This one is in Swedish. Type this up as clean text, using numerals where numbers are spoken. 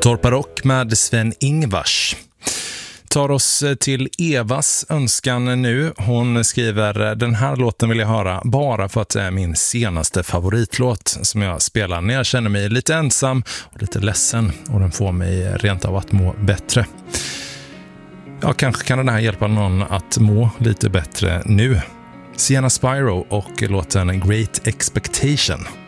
Torpa Rock med Sven-Ingvars. Tar oss till Evas önskan nu. Hon skriver: den här låten vill jag höra bara för att det är min senaste favoritlåt som jag spelar när jag känner mig lite ensam och lite ledsen, och den får mig rent av att må bättre. Ja, kanske kan den här hjälpa någon att må lite bättre nu. Sienna Spyro och låten Great Expectation.